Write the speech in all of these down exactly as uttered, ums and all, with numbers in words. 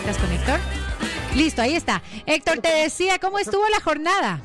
¿Estás con Héctor? Listo, ahí está. Héctor, te decía, ¿cómo estuvo la jornada?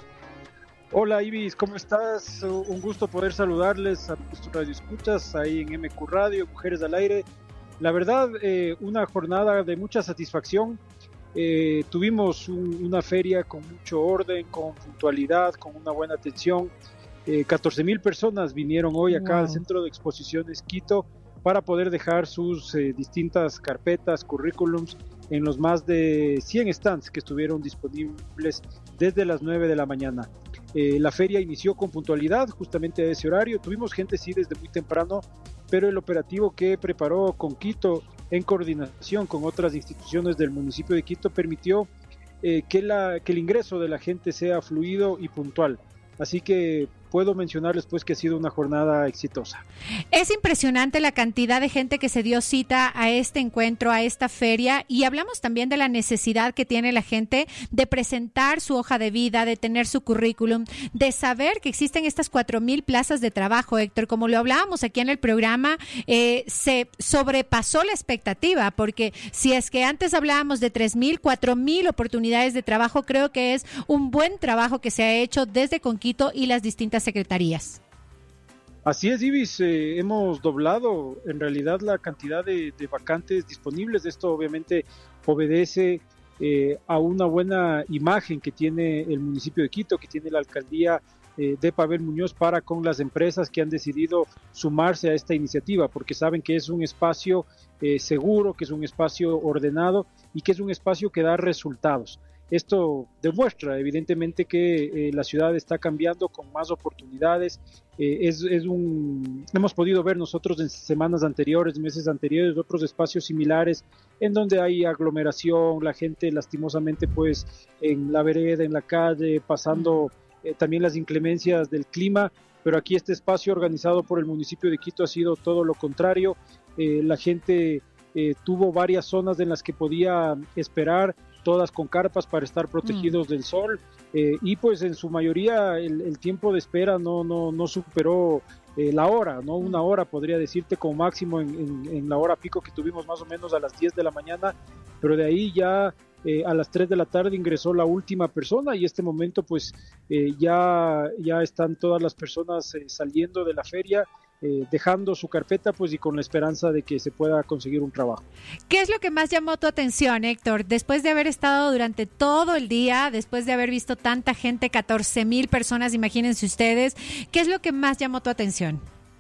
Hola Ibis, ¿cómo estás? Un gusto poder saludarles a nuestros radioescuchas ahí en M Q Radio, Mujeres al Aire. La verdad, eh, una jornada de mucha satisfacción. Eh, tuvimos un, una feria con mucho orden, con puntualidad, con una buena atención. Eh, catorce mil personas vinieron hoy acá wow. al Centro de Exposiciones Quito para poder dejar sus eh, distintas carpetas, currículums en los más de cien stands que estuvieron disponibles desde las nueve de la mañana. Eh, la feria inició con puntualidad justamente a ese horario. Tuvimos gente sí desde muy temprano, pero el operativo que preparó con Quito en coordinación con otras instituciones del municipio de Quito permitió eh, que, la, que el ingreso de la gente sea fluido y puntual. Así que puedo mencionarles pues que ha sido una jornada exitosa. Es impresionante la cantidad de gente que se dio cita a este encuentro, a esta feria, y hablamos también de la necesidad que tiene la gente de presentar su hoja de vida, de tener su currículum, de saber que existen estas cuatro mil plazas de trabajo, Héctor. Como lo hablábamos aquí en el programa, eh, se sobrepasó la expectativa, porque si es que antes hablábamos de tres mil, cuatro mil oportunidades de trabajo, creo que es un buen trabajo que se ha hecho desde Conquito y las distintas secretarías. Así es, Ibis, eh, hemos doblado en realidad la cantidad de, de vacantes disponibles. Esto obviamente obedece eh, a una buena imagen que tiene el municipio de Quito, que tiene la alcaldía eh, de Pavel Muñoz para con las empresas que han decidido sumarse a esta iniciativa, porque saben que es un espacio eh, seguro, que es un espacio ordenado y que es un espacio que da resultados. Esto demuestra evidentemente que eh, la ciudad está cambiando con más oportunidades. Eh, es, es un, hemos podido ver nosotros en semanas anteriores, meses anteriores, otros espacios similares en donde hay aglomeración, la gente lastimosamente pues en la vereda, en la calle, pasando eh, también las inclemencias del clima, pero aquí este espacio organizado por el municipio de Quito ha sido todo lo contrario. Eh, la gente eh, tuvo varias zonas en las que podía esperar, todas con carpas para estar protegidos mm. del sol, eh, y pues en su mayoría el, el tiempo de espera no, no, no superó eh, la hora, ¿no? Una hora podría decirte como máximo en, en, en la hora pico que tuvimos más o menos a las diez de la mañana, pero de ahí ya eh, a las tres de la tarde ingresó la última persona y este momento pues eh, ya, ya están todas las personas eh, saliendo de la feria, Eh, dejando su carpeta pues y con la esperanza de que se pueda conseguir un trabajo. ¿Qué es lo que más llamó tu atención, Héctor? Después de haber estado durante todo el día, después de haber visto tanta gente, catorce mil personas, imagínense ustedes, ¿qué es lo que más llamó tu atención?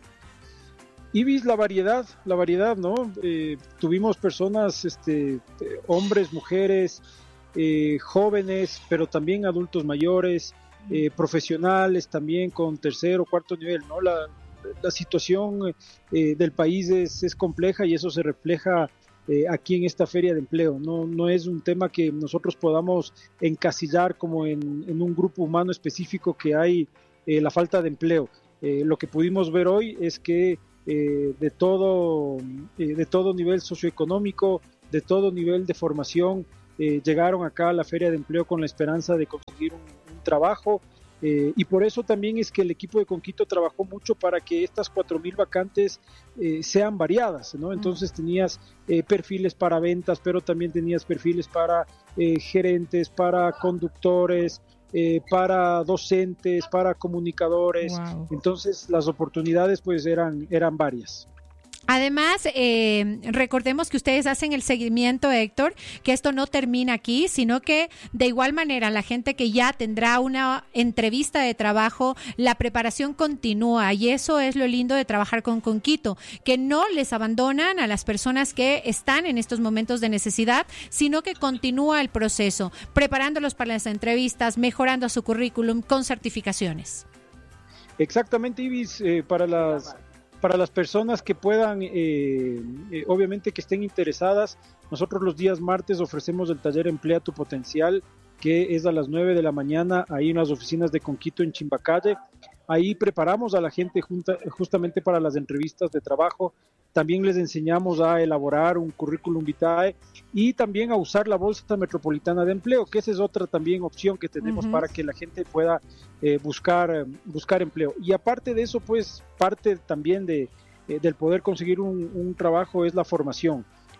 Ibis, la variedad, la variedad, ¿no? Eh, tuvimos personas, este, eh, hombres, mujeres, eh, jóvenes, pero también adultos mayores, eh, profesionales también con tercer o cuarto nivel, ¿no? La La situación eh, del país es, es compleja y eso se refleja eh, aquí en esta feria de empleo. No, no es un tema que nosotros podamos encasillar como en, en un grupo humano específico que hay eh, la falta de empleo. Eh, lo que pudimos ver hoy es que eh, de, todo, eh, de todo nivel socioeconómico, de todo nivel de formación, eh, llegaron acá a la feria de empleo con la esperanza de conseguir un, un trabajo. Eh, y por eso también es que el equipo de Conquito trabajó mucho para que estas cuatro mil vacantes eh, sean variadas, ¿no? Entonces tenías eh, perfiles para ventas, pero también tenías perfiles para eh, gerentes, para conductores, eh, para docentes, para comunicadores. Wow. Entonces las oportunidades pues eran, eran varias. Además, eh, recordemos que ustedes hacen el seguimiento, Héctor, que esto no termina aquí, sino que de igual manera la gente que ya tendrá una entrevista de trabajo, la preparación continúa y eso es lo lindo de trabajar con Conquito, que no les abandonan a las personas que están en estos momentos de necesidad, sino que continúa el proceso, preparándolos para las entrevistas, mejorando su currículum con certificaciones. Exactamente, Ibis, eh, para las... Para las personas que puedan, eh, eh, obviamente que estén interesadas, nosotros los días martes ofrecemos el taller Emplea tu Potencial, que es a las nueve de la mañana, ahí en las oficinas de Conquito en Chimbacalle. Ahí preparamos a la gente junta, justamente para las entrevistas de trabajo. También les enseñamos a elaborar un currículum vitae y también a usar la Bolsa Metropolitana de Empleo, que esa es otra también opción que tenemos uh-huh. para que la gente pueda eh, buscar, buscar empleo. Y aparte de eso, pues parte también de, eh, del poder conseguir un, un trabajo es la formación.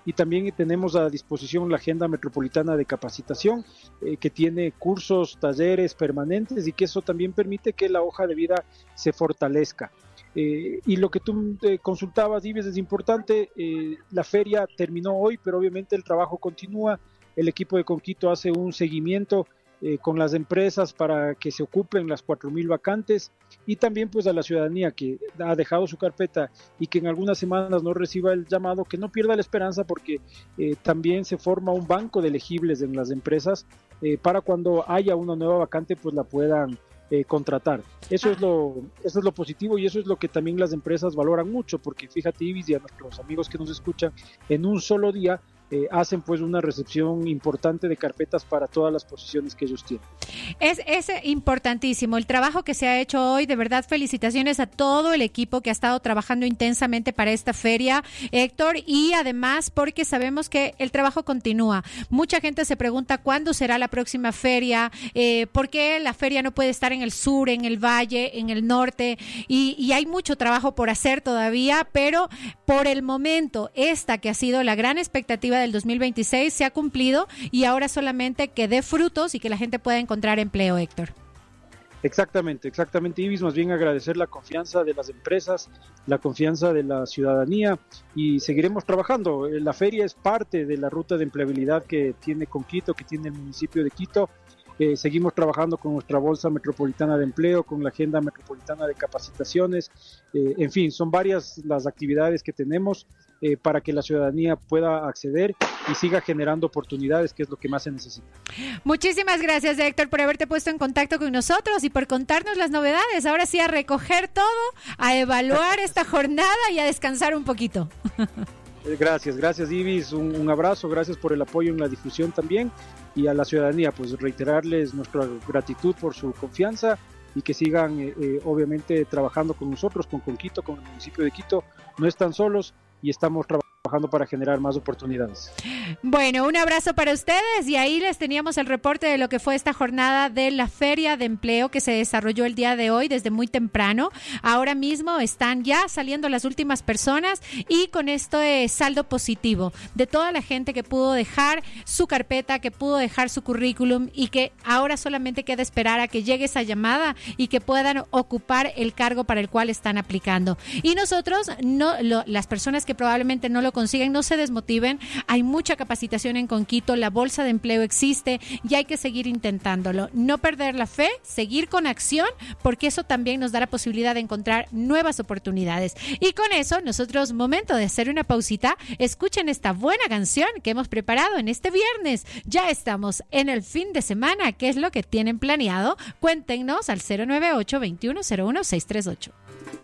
y también tenemos a disposición la Agenda Metropolitana de Capacitación, eh, que tiene cursos, talleres permanentes y que eso también permite que la hoja de vida se fortalezca. Eh, y lo que tú eh, consultabas, Ives, es importante. Eh, la feria terminó hoy, pero obviamente el trabajo continúa. El equipo de Conquito hace un seguimiento eh, con las empresas para que se ocupen las cuatro mil vacantes, y también pues a la ciudadanía que ha dejado su carpeta y que en algunas semanas no reciba el llamado, que no pierda la esperanza, porque eh, también se forma un banco de elegibles en las empresas eh, para cuando haya una nueva vacante pues la puedan eh, contratar. Eso es lo eso es lo positivo, y eso es lo que también las empresas valoran mucho, porque fíjate, Ibis, y a nuestros amigos que nos escuchan, en un solo día Eh, hacen pues una recepción importante de carpetas para todas las posiciones que ellos tienen. Es, es importantísimo el trabajo que se ha hecho hoy. De verdad, felicitaciones a todo el equipo que ha estado trabajando intensamente para esta feria, Héctor, y además porque sabemos que el trabajo continúa. Mucha gente se pregunta cuándo será la próxima feria, eh, por qué la feria no puede estar en el sur, en el valle, en el norte, y, y hay mucho trabajo por hacer todavía, pero por el momento esta que ha sido la gran expectativa del dos mil veintiséis se ha cumplido, y ahora solamente que dé frutos y que la gente pueda encontrar empleo, Héctor. Exactamente, exactamente, Ibis, más bien agradecer la confianza de las empresas, la confianza de la ciudadanía, y seguiremos trabajando. La feria es parte de la ruta de empleabilidad que tiene Conquito, que tiene el municipio de Quito. Eh, seguimos trabajando con nuestra Bolsa Metropolitana de Empleo, con la Agenda Metropolitana de Capacitaciones, eh, en fin, son varias las actividades que tenemos eh, para que la ciudadanía pueda acceder y siga generando oportunidades, que es lo que más se necesita. Muchísimas gracias, Héctor, por haberte puesto en contacto con nosotros y por contarnos las novedades. Ahora sí, a recoger todo, a evaluar esta jornada y a descansar un poquito. Gracias, gracias, Ibis, un, un abrazo, gracias por el apoyo en la difusión también, y a la ciudadanía pues reiterarles nuestra gratitud por su confianza, y que sigan eh, eh, obviamente trabajando con nosotros, con Conquito, con el municipio de Quito. No están solos y estamos trabajando para generar más oportunidades. Bueno, un abrazo para ustedes, y ahí les teníamos el reporte de lo que fue esta jornada de la Feria de Empleo que se desarrolló el día de hoy desde muy temprano. Ahora mismo están ya saliendo las últimas personas, y con esto es saldo positivo de toda la gente que pudo dejar su carpeta, que pudo dejar su currículum, y que ahora solamente queda esperar a que llegue esa llamada y que puedan ocupar el cargo para el cual están aplicando. Y nosotros, no, lo, las personas que probablemente no lo consiguen, no se desmotiven. Hay mucha capacitación en Conquito, la bolsa de empleo existe y hay que seguir intentándolo. No perder la fe, seguir con acción, porque eso también nos da la posibilidad de encontrar nuevas oportunidades. Y con eso, nosotros, momento de hacer una pausita. Escuchen esta buena canción que hemos preparado en este viernes. Ya estamos en el fin de semana. ¿Qué es lo que tienen planeado? Cuéntenos al cero nueve ocho, veintiuno cero uno, seiscientos treinta y ocho.